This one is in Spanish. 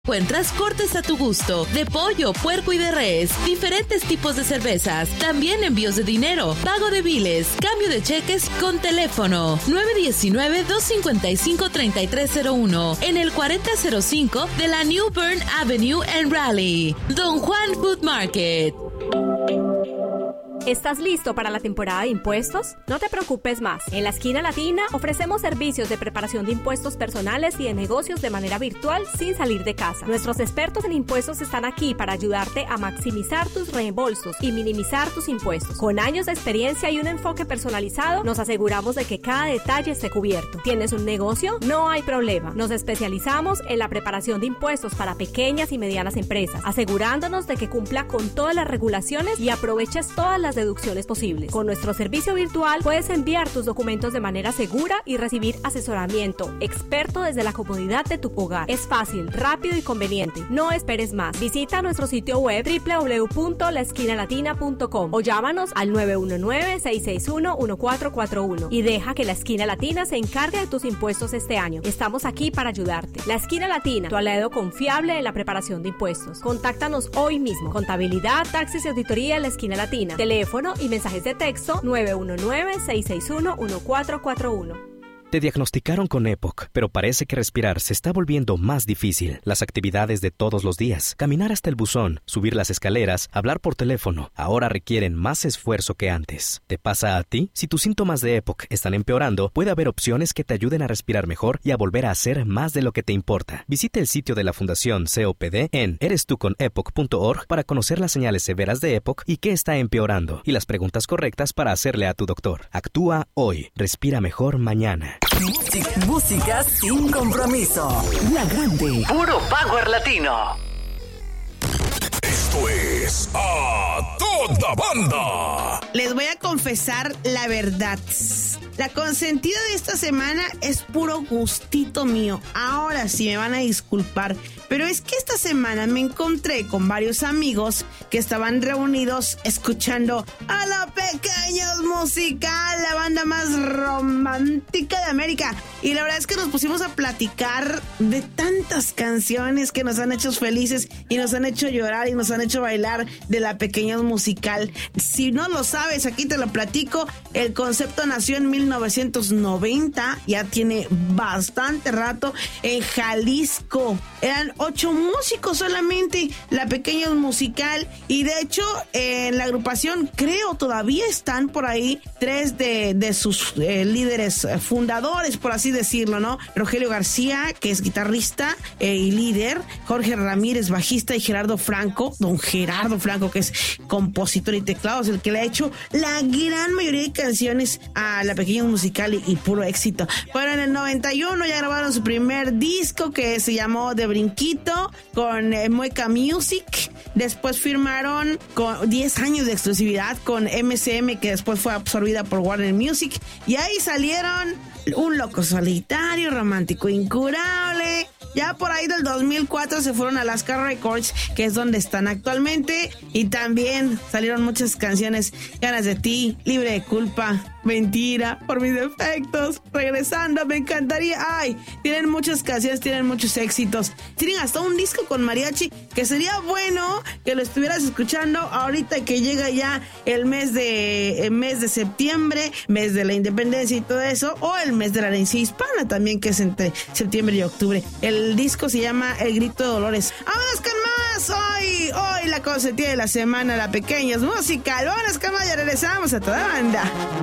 Encuentras cortes a tu gusto, de pollo, puerco y de res, diferentes tipos de cervezas, también envíos de dinero, pago de biles, cambio de cheques con teléfono. 919-255-3301 en el 4005 de la New Bern Avenue en Raleigh. Don Juan Food Market. ¿Estás listo para la temporada de impuestos? No te preocupes más. En la Esquina Latina ofrecemos servicios de preparación de impuestos personales y de negocios de manera virtual sin salir de casa. Nuestros expertos en impuestos están aquí para ayudarte a maximizar tus reembolsos y minimizar tus impuestos. Con años de experiencia y un enfoque personalizado, nos aseguramos de que cada detalle esté cubierto. ¿Tienes un negocio? No hay problema. Nos especializamos en la preparación de impuestos para pequeñas y medianas empresas, asegurándonos de que cumpla con todas las regulaciones y aproveches todas las deducciones posibles. Con nuestro servicio virtual puedes enviar tus documentos de manera segura y recibir asesoramiento experto desde la comodidad de tu hogar. Es fácil, rápido y conveniente. No esperes más. Visita nuestro sitio web www.laesquinalatina.com o llámanos al 919-661-1441 y deja que la Esquina Latina se encargue de tus impuestos este año. Estamos aquí para ayudarte. La Esquina Latina, tu aliado confiable en la preparación de impuestos. Contáctanos hoy mismo. Contabilidad, taxes y auditoría en la Esquina Latina. Teléfono y mensajes de texto 919-661-1441. Te diagnosticaron con EPOC, pero parece que respirar se está volviendo más difícil. Las actividades de todos los días, caminar hasta el buzón, subir las escaleras, hablar por teléfono, ahora requieren más esfuerzo que antes. ¿Te pasa a ti? Si tus síntomas de EPOC están empeorando, puede haber opciones que te ayuden a respirar mejor y a volver a hacer más de lo que te importa. Visita el sitio de la Fundación COPD en erestuconepoc.org para conocer las señales severas de EPOC y qué está empeorando, y las preguntas correctas para hacerle a tu doctor. Actúa hoy. Respira mejor mañana. Música sin compromiso. La Grande. Puro Power Latino. Esto es A Toda Banda. Les voy a confesar la verdad. La consentida de esta semana es puro gustito mío. Ahora sí me van a disculpar, pero es que esta semana me encontré con varios amigos que estaban reunidos escuchando a La Pequeños Musical, la banda más romántica de América. Y la verdad es que nos pusimos a platicar de tantas canciones que nos han hecho felices y nos han hecho llorar y nos han hecho bailar de La Pequeños Musical. Si no lo sabes, aquí te lo platico. El concepto nació en 1990, ya tiene bastante rato, en Jalisco. Eran 8 músicos solamente, La Pequeños Musical, y de hecho en la agrupación creo todavía están por ahí 3 de sus líderes fundadores, por así decirlo, ¿no? Rogelio García, que es guitarrista y líder, Jorge Ramírez, bajista, y Gerardo Franco, don Gerardo Franco, que es compositor y teclados, el que le ha hecho la gran mayoría de canciones a La Pequeños Musical y puro éxito. Bueno, en el 91 ya grabaron su primer disco, que se llamó De Brinquito, con Mueca Music. Después firmaron con 10 años de exclusividad con MCM, que después fue absorbida por Warner Music, y ahí salieron Un Loco Solitario, Romántico Incurable. Ya por ahí del 2004 se fueron a Alaska Records, que es donde están actualmente, y también salieron muchas canciones: Ganas de Ti, Libre de Culpa, Mentira, Por Mis Defectos, Regresando, Me Encantaría. Ay, tienen muchas canciones, tienen muchos éxitos. Tienen hasta un disco con mariachi, que sería bueno que lo estuvieras escuchando ahorita que llega ya el mes de septiembre, mes de la independencia y todo eso, o el mes de la herencia hispana también, que es entre septiembre y octubre. El disco se llama El Grito de Dolores. ¡Vámonos con más! Hoy la consentida de la semana, La Pequeños Musical. ¡Vámonos con más! Ya regresamos a Toda Banda.